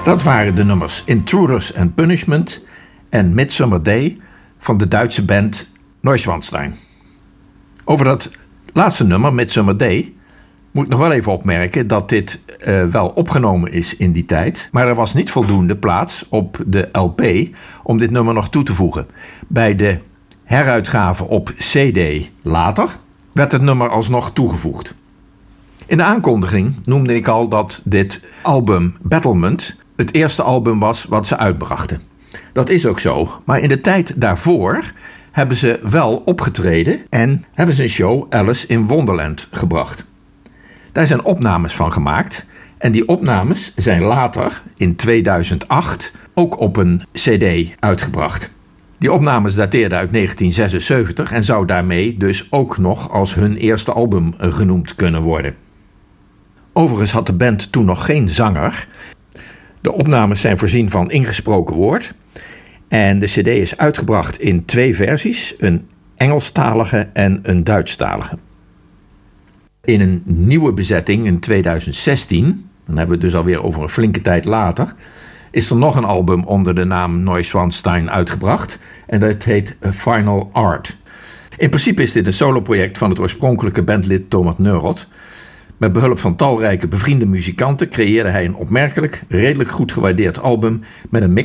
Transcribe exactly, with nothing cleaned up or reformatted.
Dat waren de nummers Intruders and Punishment en Midsummer Day van de Duitse band Neuschwanstein. Over dat laatste nummer, Midsummer Day, moet ik nog wel even opmerken dat dit uh, wel opgenomen is in die tijd. Maar er was niet voldoende plaats op de L P om dit nummer nog toe te voegen. Bij de heruitgave op C D later werd het nummer alsnog toegevoegd. In de aankondiging noemde ik al dat dit album Battlement het eerste album was wat ze uitbrachten. Dat is ook zo, maar in de tijd daarvoor hebben ze wel opgetreden en hebben ze een show Alice in Wonderland gebracht. Daar zijn opnames van gemaakt en die opnames zijn later in tweeduizend acht ook op een C D uitgebracht. Die opnames dateerden uit negentien zesenzeventig en zou daarmee dus ook nog als hun eerste album genoemd kunnen worden. Overigens had de band toen nog geen zanger. De opnames zijn voorzien van ingesproken woord. En de cd is uitgebracht in twee versies, een Engelstalige en een Duitsstalige. In een nieuwe bezetting in tweeduizend zestien, dan hebben we het dus alweer over een flinke tijd later, is er nog een album onder de naam Neuschwanstein uitgebracht. En dat heet Final Art. In principe is dit een soloproject van het oorspronkelijke bandlid Thomas Neuroth. Met behulp van talrijke bevriende muzikanten creëerde hij een opmerkelijk, redelijk goed gewaardeerd album met een mix